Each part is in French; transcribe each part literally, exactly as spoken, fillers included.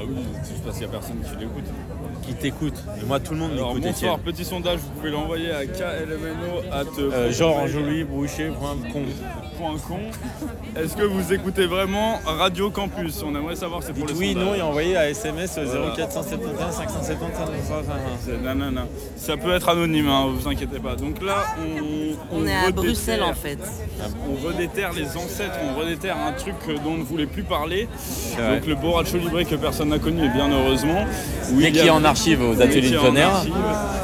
oui, c'est parce qu'il n'y a personne qui l'écoute. Qui t'écoute. Et moi, tout le monde Alors, m'écoute. bonsoir, petit sondage, vous pouvez l'envoyer à K L M N O arobase Euh, genre joli, boucher, point con. Point com. Est-ce que vous écoutez vraiment Radio Campus? On aimerait savoir, c'est pour Dites le oui, sondage. non, et envoyez à S M S au Voilà. zéro quatre cent soixante-onze cinq cent soixante-quinze cinq cent C'est nanana. Ça peut être anonyme, hein, vous inquiétez pas. Donc là, on, On est à Bruxelles en fait. On redéterre les ancêtres, on redéterre un truc dont on ne voulait plus parler. vrai. Donc le Borracho Libre que personne n'a connu, et bien heureusement. Où Mais il y qui est avait- en archive aux Oui, ateliers qui de est en tonnerre. archive.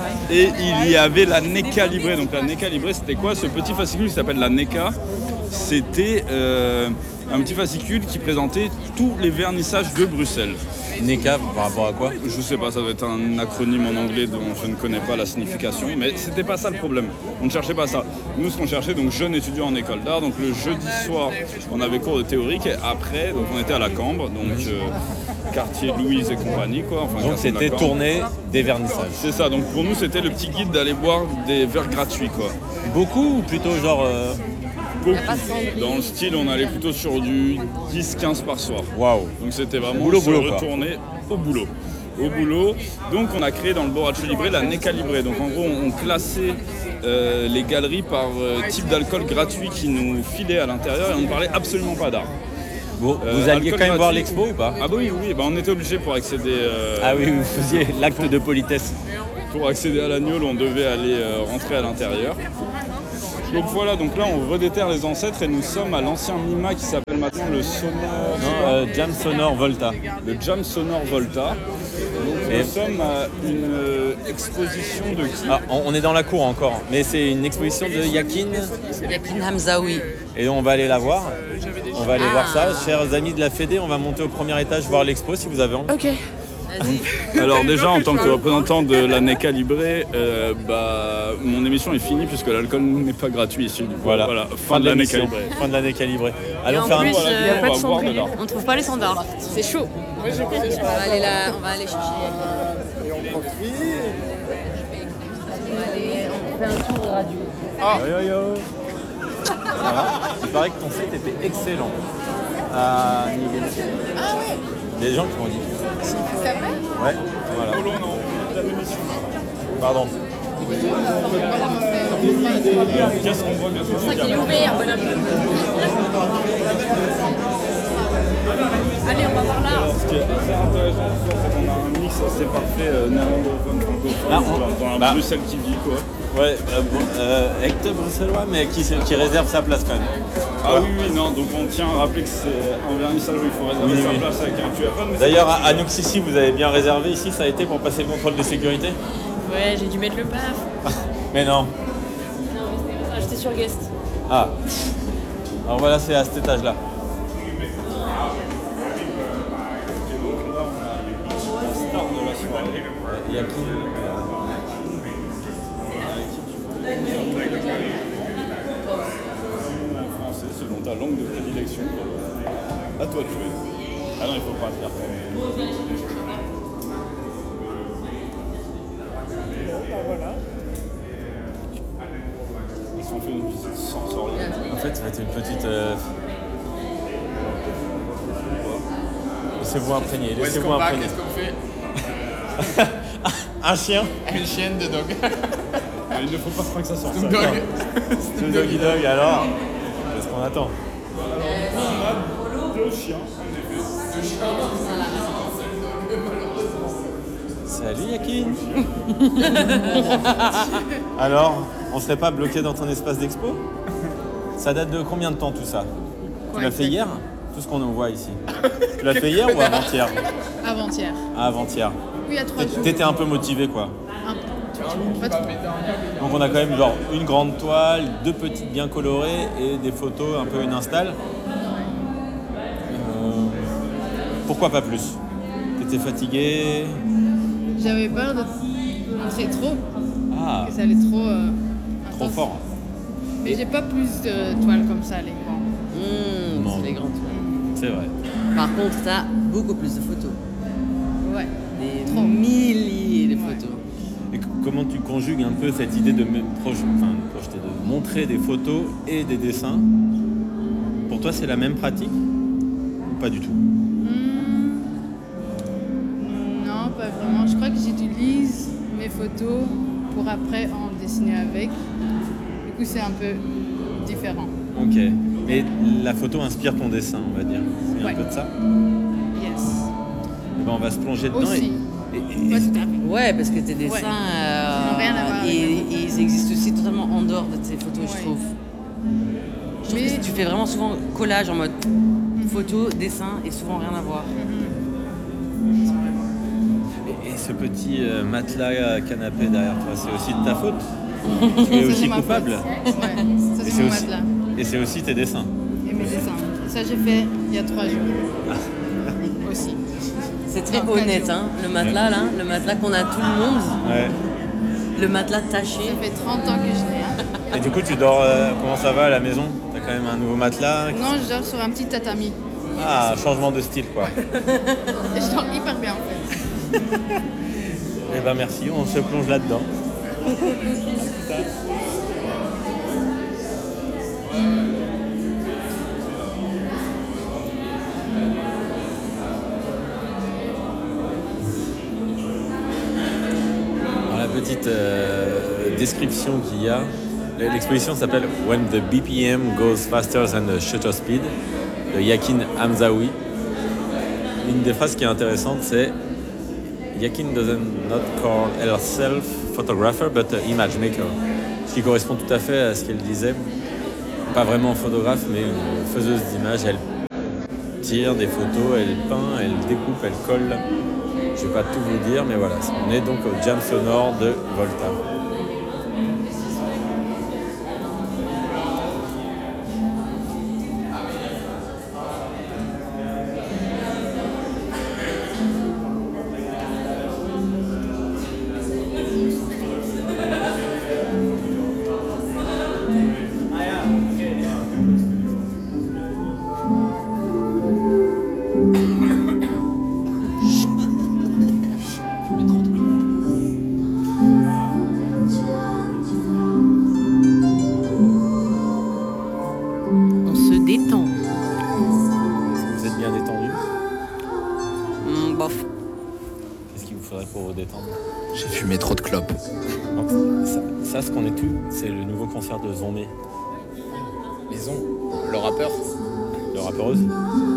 Et il y avait la NECA Libre. Donc la NECA Libre, c'était quoi? Ce petit fascicule qui s'appelle la NECA, c'était euh, un petit fascicule qui présentait tous les vernissages de Bruxelles. NECA, par rapport à quoi? Je sais pas, ça doit être un acronyme en anglais dont je ne connais pas la signification, mais c'était pas ça le problème. On ne cherchait pas ça. Nous, ce qu'on cherchait, donc jeunes étudiants en école d'art, donc le jeudi soir, on avait cours de théorique, et après, donc on était à la Cambre, donc euh, quartier Louise et compagnie, quoi. Enfin, Donc quartier de la c'était Cambre. tourner des vernissages. C'est ça, donc pour nous, c'était le petit guide d'aller boire des verres gratuits, quoi. Beaucoup ou plutôt genre... euh, Beaucoup. pas de sanglier. Dans le style, on allait plutôt sur du dix quinze par soir. Waouh. Donc c'était vraiment Boulot, se boulot, quoi. retourner au boulot. Au boulot. Donc on a créé dans le Borracho Libre la NECA Libre. Donc en gros on classait euh, les galeries par euh, type d'alcool gratuit qui nous filait à l'intérieur et on ne parlait absolument pas d'art. Vous, Euh, vous alliez alcool quand même voir gratuit. l'expo ou pas? Ah bah oui, oui, bah on était obligé pour accéder euh, Ah oui, vous faisiez l'acte de politesse. pour accéder à l'agneau, on devait aller euh, rentrer à l'intérieur. Donc voilà, donc là on redéterre les ancêtres et nous sommes à l'ancien MIMA qui s'appelle maintenant le Sonore, Non, euh, Jam Sonore Volta. le Jam Sonore Volta. Donc Et- nous sommes à une euh, exposition de qui? Ah, on on est dans la cour encore, mais c'est une exposition de Yakin Yakin Hamzaoui. et on va aller la voir. On va aller Ah. voir ça. Chers amis de la Fédé, on va monter au premier étage voir l'expo si vous avez envie. Ok. Vas-y. Alors déjà en tant que représentant de la NECA Libre, euh, bah, mon émission est finie puisque l'alcool n'est pas gratuit ici. Du coup, Voilà, fin, de la NECA l'émission. Libre. Fin de l'année calibrée. Et Allons en faire un plus, voilà, euh, on va pas de boire de sanglier. l'art. On trouve pas les standards. C'est chaud. On va aller là, on va aller chercher. Et on profite. On va aller, on fait un tour de radio. Yo, yo, yo. Voilà. Il paraît que ton site était excellent. À Nivelles. Ah ouais. Il y a des gens qui m'ont dit. C'est vrai? Ouais, voilà. Oh non, la même émission. Pardon. Qu'est-ce qu'on voit bientôt? C'est ça qu'il est ouvert, bon appétit. Allez, on va voir là. Ce qui est assez intéressant, c'est qu'on a un mix assez parfait euh, néerlandophone francophone Ah, on- dans un bah. Bruxelles qui vit quoi. Ouais, euh, bon, euh, Hector bruxellois, mais qui, qui réserve sa place quand même. Ah oui, oui, non, donc on tient à rappeler que c'est un vernissage où il faut réserver Oui, sa oui. place avec un Q R code. mais D'ailleurs, c'est à, à Nuxissi, vous avez bien réservé ici, ça a été pour passer le contrôle de sécurité? Ouais, j'ai dû mettre le paf. Mais non. Ah, j'étais sur guest. Ah. Alors voilà, c'est à cet étage-là. la star de la soirée. Il y a qui? En français, selon ta langue de prédilection. À toi de jouer. Ah non, il faut pas le faire. Si on fait une visite sensorielle. En fait, ça va être une petite... euh, Laissez-vous imprégner, Où est-ce laissez-vous qu'on va? imprégner. Qu'est-ce qu'on fait? Un chien? Une chienne de dog. Mais il ne faut pas croire que ça sorte. Dog. ça. Deux doggy dog, alors? Qu'est-ce qu'on attend? Deux chiens. Salut Yakin. Alors, on serait pas bloqué dans ton espace d'expo? Ça date de combien de temps tout ça? Tu l'as fait hier? Tout ce qu'on en voit ici. Tu l'as fait hier ou avant-hier? Avant-hier. Ah, avant-hier. Oui, il y a trois jours. T'étais un peu motivé quoi. Un peu. Pas trop. Donc on a quand même genre une grande toile, deux petites bien colorées et des photos, un peu une install. Euh, pourquoi pas plus? T'étais fatigué? J'avais peur de montrer trop, Ah, que ça allait trop euh, trop intense. fort. Mais j'ai pas plus de toiles comme ça, les grands. Mmh, Non. c'est les grands tours. C'est vrai. Par contre, t'as beaucoup plus de photos. Ouais. Des Trop. milliers de photos. Et c- comment tu conjugues un peu cette idée de, me proje- enfin, de projeter, de montrer des photos et des dessins? Pour toi, c'est la même pratique ou pas du tout? pas vraiment. Je crois que j'utilise mes photos pour après en dessiner avec. Du coup, c'est un peu différent. Ok. Mais la photo inspire ton dessin, on va dire. C'est Ouais. un peu de ça. Yes. Eh ben, on va se plonger dedans. Aussi. Et, et- et- Pas tout à fait. Ouais, parce que tes dessins, Ouais. euh, Ils n'ont rien à voir avec et, la photo. et ils existent aussi totalement en dehors de tes photos, je Ouais. trouve. Je trouve Mais- que tu fais vraiment souvent collage en mode photo, dessin et souvent rien à voir. et- et ce petit euh, matelas canapé derrière toi, c'est aussi de ta faute. Tu es Ça, aussi c'est ma coupable. faute. Ouais, ça Et c'est c'est mon aussi, matelas. et c'est aussi tes dessins. Et mes dessins. Ça, j'ai fait il y a trois jours. Aussi. C'est très Non, honnête, quatre hein. Le matelas, là, le matelas qu'on a tout le monde, Ouais. le matelas taché. Ça fait trente ans que je l'ai. Hein. Et du coup, tu dors. euh, comment ça va à la maison? T'as quand même un nouveau matelas. Non, je dors sur un petit tatami. Ah, changement de style quoi. Et je dors hyper bien en fait. Eh ben merci, on se plonge là-dedans. Dans la petite euh, description qu'il y a, l'exposition s'appelle When the B P M Goes Faster Than the Shutter Speed de Yakin Hamzaoui. Une des phrases qui est intéressante, c'est Yakin doesn't not call herself photographer but a image maker. Ce qui correspond tout à fait à ce qu'elle disait. Pas vraiment photographe, mais une faiseuse d'images. Elle tire des photos, elle peint, elle découpe, elle colle. Je vais pas tout vous dire, mais voilà. On est donc au Jam Sonore de Volta. On se détend. Vous êtes bien détendu. Hmm, bof. Qu'est-ce qu'il vous faudrait pour vous détendre? J'ai fumé trop de clopes. Donc, ça, ça, ce qu'on est tout, c'est le nouveau concert de Zomé, Maison, le rappeur. le rappeuse.